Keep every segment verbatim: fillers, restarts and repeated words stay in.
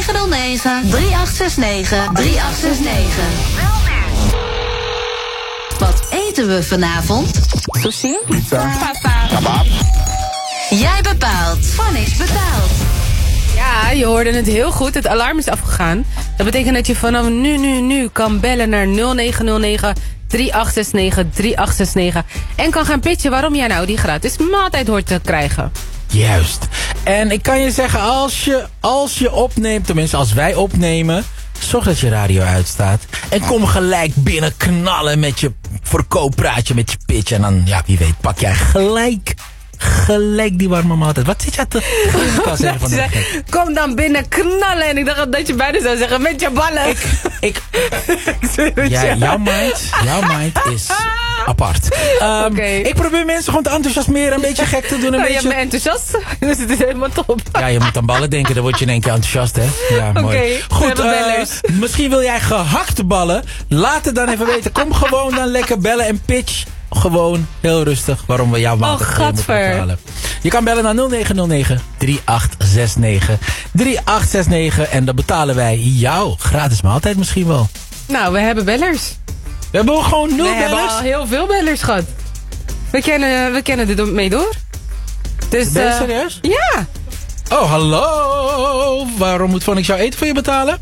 negen nul negen, drie acht zes negen, drie acht zes negen. Wat eten we vanavond? Sushi? Pizza. Pasta. Kebab. Jij bepaalt. Vannis bepaalt. Ja, je hoorde het heel goed. Het alarm is afgegaan. Dat betekent dat je vanaf nu, nu, nu kan bellen naar nul negen nul negen, drie acht zes negen, drie acht zes negen. En kan gaan pitchen waarom jij nou die gratis maaltijd hoort te krijgen. Juist. En ik kan je zeggen, als je, als je opneemt, tenminste als wij opnemen, zorg dat je radio uitstaat. En kom gelijk binnen knallen met je verkooppraatje, met je pitch. En dan, ja, wie weet, pak jij gelijk, gelijk die warme maaltijd. Wat zit jij te... zeggen van zei, kom dan binnen knallen. En ik dacht dat je bijna zou zeggen, met je ballen. Ik, ik, ja, jouw mind, jouw mind is apart. Um, Okay. Ik probeer mensen gewoon te enthousiasmeren, een beetje gek te doen. Een nou, beetje... je bent enthousiast. Dus het is helemaal top. Ja, je moet aan ballen denken, dan word je in één keer enthousiast, hè? Ja, Oké, mooi. Goed, uh, misschien wil jij gehakte ballen. Laat het dan even weten. Kom gewoon dan lekker bellen en pitch. Gewoon heel rustig waarom we jouw maaltijd oh, moeten betalen. Je kan bellen naar nul negen nul negen, drie acht zes negen, drie acht zes negen en dan betalen wij jou gratis maaltijd misschien wel. Nou, we hebben bellers. We hebben gewoon nul we bellers. We hebben al heel veel bellers gehad. We kennen, we kennen dit mee door. Dus, ben je uh, serieus? Ja. Oh, hallo. Waarom moet Van ik jou eten voor je betalen?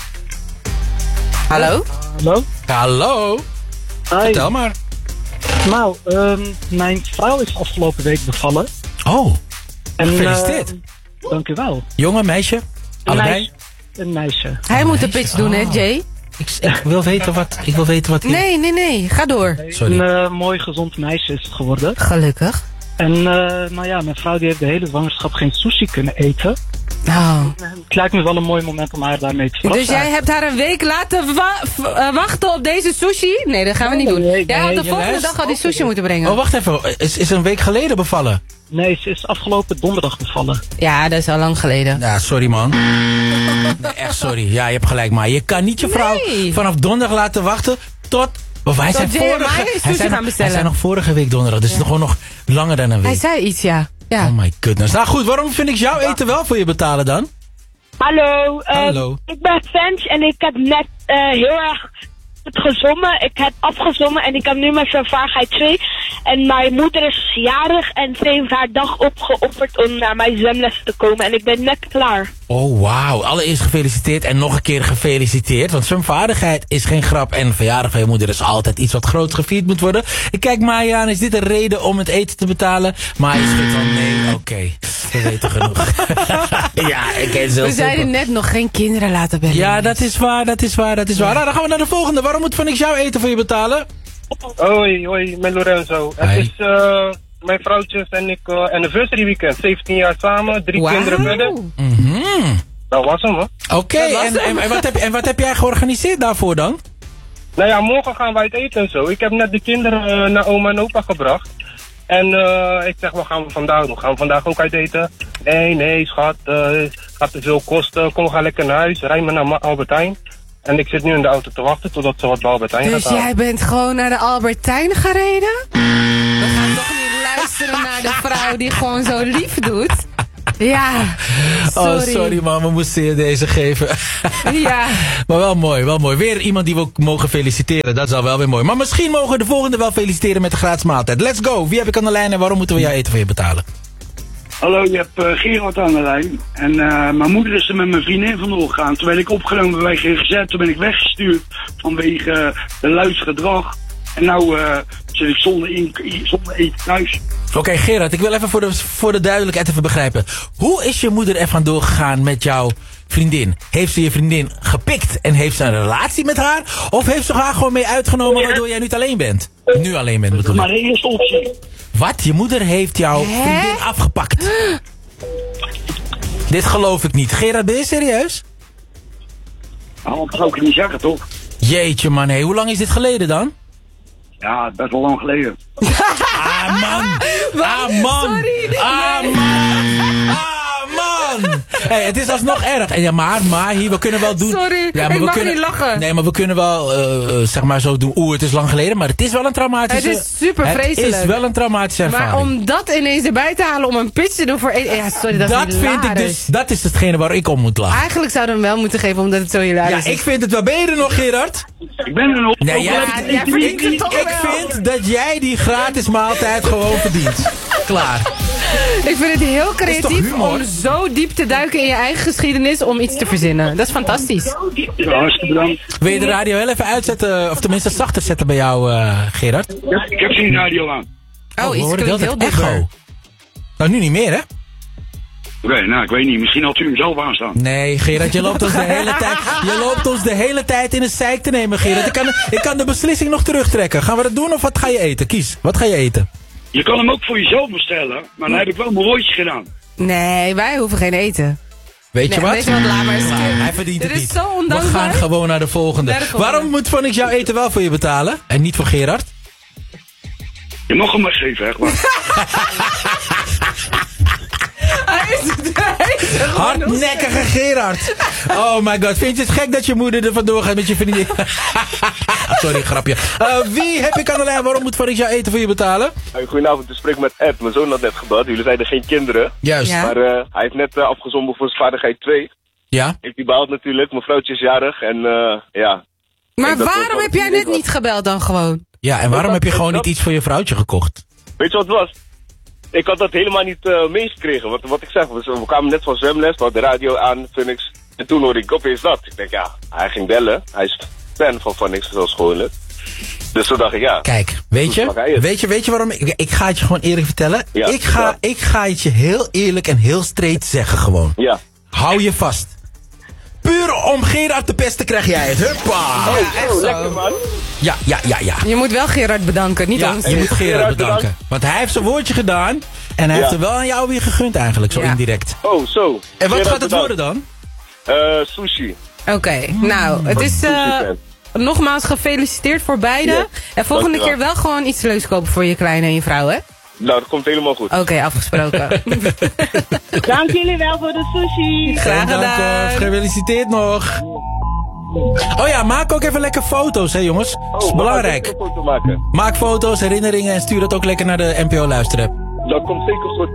Hallo? Hallo? Hallo. Hi. Vertel maar. Nou, um, mijn vrouw is afgelopen week bevallen. Oh, En, gefeliciteerd. Uh, dank u wel. Jongen, meisje? Een Allebei? meisje. Een meisje. Hij Een moet de meisje? pitch doen, hè, Oh. Jay? Ik, ik wil weten wat... Ik wil weten wat... Nee, nee, nee. Ga door. Sorry. Een uh, mooi gezond meisje is het geworden. Gelukkig. En uh, nou ja, mijn vrouw die heeft de hele zwangerschap geen sushi kunnen eten. Oh. Het lijkt me wel een mooi moment om haar daarmee te verrassen. Dus jij hebt haar een week laten wa uh, wachten op deze sushi? Nee, dat gaan we niet doen. Nee, Jij had de nee, volgende luistert- dag al die sushi moeten brengen. Oh, wacht even. Is, is een week geleden bevallen? Nee, ze is afgelopen donderdag bevallen. Ja, dat is al lang geleden. Ja, sorry man. Nee, echt sorry. Ja, je hebt gelijk. Maar je kan niet je vrouw Nee. vanaf donderdag laten wachten tot... Of hij Tot zijn Jay en vorige, mij sushi hij zijn gaan nog, bestellen. hij zijn nog vorige week donderdag. Dus het is nog gewoon nog langer dan een Hij week. zei iets, ja. ja. Oh my goodness. Nou goed, waarom vind ik jouw eten wel voor je betalen dan? Hallo, uh, Hallo. ik ben Fans en ik heb net uh, heel erg goed gezongen. Ik heb afgezongen en ik heb nu mijn vaardigheid twee. En mijn moeder is jarig en ze heeft haar dag opgeofferd om naar mijn zwemles te komen. En ik ben net klaar. Oh, wauw. Allereerst gefeliciteerd en nog een keer gefeliciteerd. Want zwemvaardigheid is geen grap. En verjaardag van je moeder is altijd iets wat groot gevierd moet worden. Ik kijk Maya aan. Is dit een reden om het eten te betalen? Maya schudt van nee, oké. Okay. We weten genoeg. ja, ik ken ze. We zeiden net nog geen kinderen laten bellen. Ja, dat is waar, dat is waar, dat is waar. Nou, dan gaan we naar de volgende. Waarom moet Van ik jouw eten voor je betalen? Hoi, hoi, met Lorenzo. Hi. Het is uh, mijn vrouwtjes en ik uh, anniversary weekend. zeventien jaar samen, drie Wauw. kinderen verder. Mhm. Dat was hem, hoor. Oké, okay, en, en, en, wat heb, en wat heb jij georganiseerd daarvoor dan? Nou ja, morgen gaan wij het eten en zo. Ik heb net de kinderen uh, naar oma en opa gebracht. En uh, ik zeg, wat gaan we vandaag doen? Gaan we vandaag ook uit eten? Nee, nee, schat. Uh, gaat te veel kosten. Kom, ga lekker naar huis. Rij me naar Albertijn. En ik zit nu in de auto te wachten totdat ze wat bij Albertijn Dus gaat halen. jij bent gewoon naar de Albertijn gereden? We gaan toch niet luisteren naar de vrouw die gewoon zo lief doet? Ja, sorry. Oh, sorry man, we moesten je deze geven. Ja. Maar wel mooi, wel mooi. Weer iemand die we mogen feliciteren, dat is al wel weer mooi. Maar misschien mogen we de volgende wel feliciteren met de gratis maaltijd. Let's go! Wie heb ik aan de lijn en waarom moeten we jou eten voor je betalen? Hallo, je hebt uh, Gerard aan de lijn. En uh, mijn moeder is er met mijn vriendin vandoor gegaan. Toen werd ik opgenomen bij G G Z. Toen ben ik weggestuurd vanwege uh, de luisgedrag. En nou uh, zit ik zonder, in, zonder eten thuis. Oké, okay, Gerard, ik wil even voor de, voor de duidelijkheid even begrijpen. Hoe is je moeder er vandoor gegaan met jouw vriendin? Heeft ze je vriendin gepikt en heeft ze een relatie met haar? Of heeft ze haar gewoon mee uitgenomen waardoor jij nu alleen bent? Nu alleen bent bedoel ik. Maar de eerste optie. Wat? Je moeder heeft jouw Hè? vriendin afgepakt? Dit geloof ik niet. Gerard, ben je serieus? Nou, dat zou ik niet zeggen, toch? Jeetje man, hé. Hoe lang is dit geleden dan? Ja, best wel lang geleden. Ah man! Ah man! Sorry. Ah man! Ah man! Hey, het is alsnog erg. En ja, maar, maar hier, we kunnen wel doen... Sorry, ja, maar ik we mag kunnen, niet lachen. Nee, maar we kunnen wel, uh, zeg maar zo doen. Oeh, het is lang geleden, maar het is wel een traumatische... Het is super vreselijk. Het is wel een traumatische ervaring. Maar om dat ineens erbij te halen, om een pitch te doen voor... één- Ja, sorry, dat, dat is vind ik dus, dat is hetgene waar ik om moet lachen. Eigenlijk zouden we hem wel moeten geven, omdat het zo hilarisch Ja, is. ik vind het wel. Ben je er nog, Gerard? Ik ben er nog. Nee, jij, Ja, ik, jij ik, verdient het ik, toch ik wel. vind dat jij die gratis maaltijd gewoon verdient. Klaar. Ik vind het heel toch creatief humor? om zo diep te duiken in je eigen geschiedenis om iets te verzinnen. Dat is fantastisch. Ja, hartstikke bedankt. Wil je de radio heel even uitzetten, of tenminste zachter zetten bij jou, uh, Gerard? Ja, ik heb geen radio aan. Oh, we iets horen klinkt de heel hele tijd dieper. Nou, nu niet meer, hè? Oké, nou, ik weet niet. Misschien had u hem zelf aanstaan. Nee, Gerard, je loopt ons de hele tijd, je loopt ons de hele tijd in de zeik te nemen, Gerard. Ik kan, ik kan de beslissing nog terugtrekken. Gaan we dat doen of wat ga je eten? Kies, wat ga je eten? Je kan hem ook voor jezelf bestellen, maar dan heb ik wel mijn rooitjes gedaan. Nee, wij hoeven geen eten. Weet je Nee, wat? weet je wat, laat maar eens. Hij verdient Dit het is niet. zo We ondankbaar. gaan gewoon naar de volgende. Naar de volgende. Waarom moet Phonics jouw eten wel voor je betalen? En niet voor Gerard? Je mag hem maar geven, echt waar. Hij is het, hij is er gewoon nog Hardnekkige Gerard. Oh my god, vind je het gek dat je moeder er vandoor gaat met je vriendin? Sorry, grapje. Uh, wie heb ik aan de lijn? Waarom moet Phonics jouw eten voor je betalen? Hey, goedenavond, ik spreek met Ed. Mijn zoon had net gebeld. Jullie zeiden geen kinderen. Juist. Ja. Maar uh, hij heeft net uh, afgezongen voor zijn vaardigheid twee. Ja? Heeft hij behaald natuurlijk. Mijn vrouwtje is jarig. En uh, ja. Maar En dat wordt waarom wel heb jij een net ding niet gebeld dan gewoon? Ja, en waarom heb je gewoon niet dat- iets voor je vrouwtje gekocht? Weet je wat het was? Ik had dat helemaal niet uh, meegekregen. Want wat ik zeg, we, we kwamen net van zwemles. We hadden de radio aan, Phonics. En toen hoorde ik opeens dat. Ik denk ja, hij ging bellen. Hij is fan van Phonics, zoals gewoonlijk. Dus toen dacht ik ja. Kijk, weet Mag hij je, het? weet je, weet je waarom? Ik, ik ga het je gewoon eerlijk vertellen. Ja, ik, ga, ja. ik ga het je heel eerlijk en heel straight zeggen gewoon. Ja. Hou je vast. Puur om Gerard te pesten krijg jij het. Huppa! Oh, echt oh, zo. lekker man. Ja, ja, ja, ja. Je moet wel Gerard bedanken, niet Ja, ons. je moet Gerard Gerard bedanken. bedankt. Want hij heeft zijn woordje gedaan. En hij Ja. heeft er wel aan jou weer gegund eigenlijk, zo Ja. indirect. Oh, zo. En wat Gerard, gaat het bedankt. worden dan? Uh, sushi. Oké, nou, het is eh, Sushi-fan. nogmaals gefeliciteerd voor beiden. Ja, En volgende dankjewel. keer wel gewoon iets leuks kopen voor je kleine en je vrouw, hè? Nou, dat komt helemaal goed. Oké, afgesproken. Dank jullie wel voor de sushi. Graag En dank, gedaan. eh, gefeliciteerd nog. Oh ja, maak ook even lekker foto's, hè jongens. Dat is Oh, belangrijk. mag ik een foto maken? Maak foto's, herinneringen en stuur dat ook lekker naar de N P O luisterapp. Dat komt zeker goed.